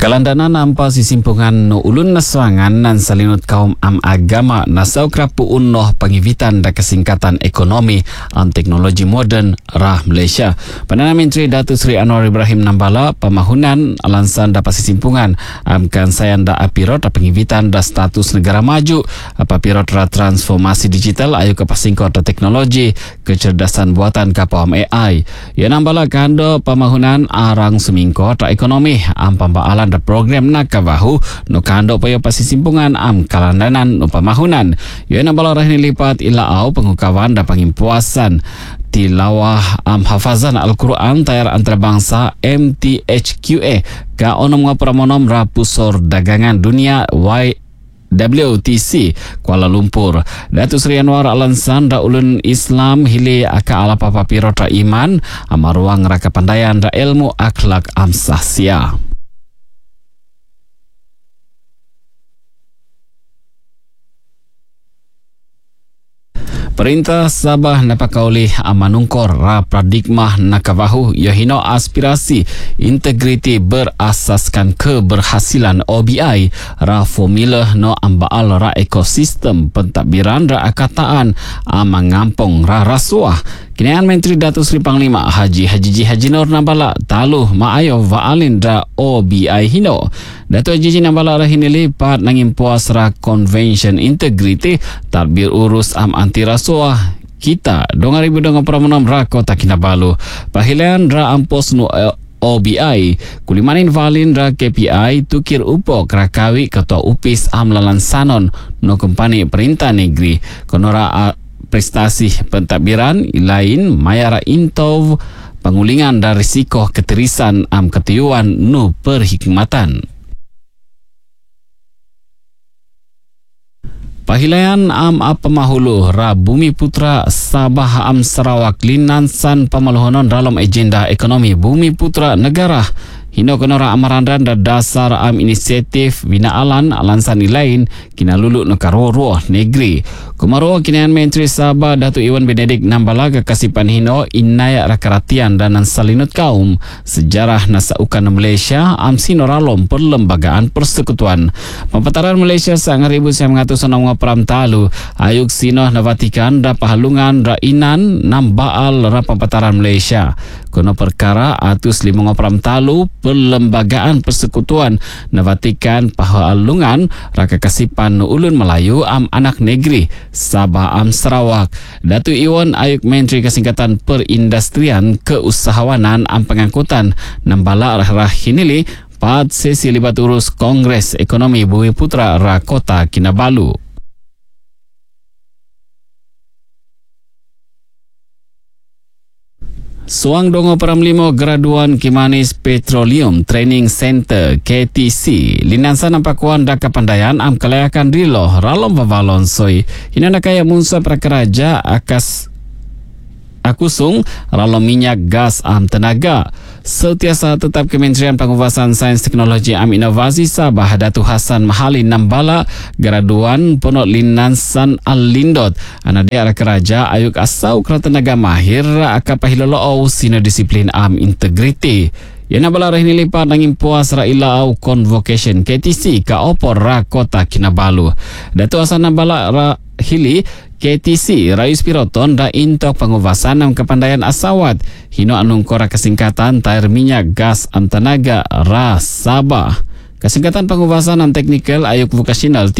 Kalandana nampa sisimpungan no ulun naswangan nan salinut kaum agama nasau krapu unnoh pangivitan da kesingkatan ekonomi teknologi moden rah Malaysia. Perdana Menteri Datuk Seri Anwar Ibrahim Nambala pemahunan alansan da pasisimpungan kan sayan da apirot da pangivitan da status negara maju apapirot ra transformasi digital ayu ke pasingkot da teknologi kecerdasan buatan kapawam AI. Ya Nambala kando pemahunan arang semingkot da ekonomi pambaalan da program nak kabahu no kando payo pasisimpungan kalandanan no pamahunan. Yo na balarah ni lipat ilaau pengukawan da pangimpuasan tilawah hafazan Al-Quran tayar antarabangsa MTHQA ka onom nga pramonom rapusor dagangan dunia WTC Kuala Lumpur. Datuk Seri Anwar alansan da ulun Islam hili aka ala papapirot ra iman amaruang ra kapandayan da ilmu akhlak sahsia. Perintah Sabah napakauli amanungkor ra paradigma nakabahu yahino aspirasi integriti berasaskan keberhasilan OBI ra formula no ambaal ra ekosistem pentadbiran ra akataan mangampong ra rasuah. Kinian Menteri Datuk Seri Panglima Haji Nur Nambala taluh maayo vaalin ra OBI hino. Datuk Haji Nambala rahini lipat nangimpuas ra convention integriti tadbir urus anti rasuah kita 2026 ra Kota Kinabalu. Pahilan ra ampos no OBI kulimanin valin ra KPI tukir upok rakawi ketua upis lalansanon no kompani perintah negeri konora prestasi pentadbiran lain mayara intov pengulingan dan risiko keterisan ketuyuan nu perhikmatan. Pahilayan pemahulu ra Bumi Putra Sabah Sarawak linansan pamaluhonon dalam agenda ekonomi Bumi Putra negara. Hino kenora amarandan da dasar inisiatif binaalan alansan lain kina lulu no karoro negeri. Kumaro kinian Menteri Sabah Datuk Iwan Benedik Nambala kekasipan hino inaya rakaratian dan salinut kaum sejarah nasaukan Malaysia sinoralom perlembagaan persekutuan. Pempataran Malaysia sang 1996 pram talu ayuk sinoh na Vatikan da pahalungan ra inan nambaal ra pempataran Malaysia. Kono perkara atus 5 pram talu perlembagaan persekutuan na Vatikan pahalungan raka kasipan ulun Melayu anak negeri Sabah Sarawak. Datuk Iwan ayuk Menteri Kesingkatan Perindustrian Keusahawanan Pengangkutan Nambala hinili pad sesi libat urus Kongres Ekonomi Bumi Putra ra Kota Kinabalu. Suang dongo peramlimo graduan Kimanis Petroleum Training Center KTC linansan pakuan da kapandayan kelayakan rilo ralom vavalon soi hinana kaya munsa prakaraja akusung ralom minyak gas tenaga. Setiasa tetap Kementerian Pengurusan Sains Teknologi Inovasi Sabah Datuk Hassan Mahali Nambala graduan ponok linansan Al-Lindot anade ara keraja ayuk asau tenaga mahir akapahilolo sino disiplin integrity. Yana balarah ini lipat nangin puas ra ilau convocation KTC ka opor ra Kota Kinabalu. Datuk Hassan Nambala ra hili KTC Rais Piroton da intok penguvasan kepandayan asawat hino anung kora kesingkatan tair minyak gas tenaga ra Sabah. Kesingkatan penguvasan teknikal ayuk vocational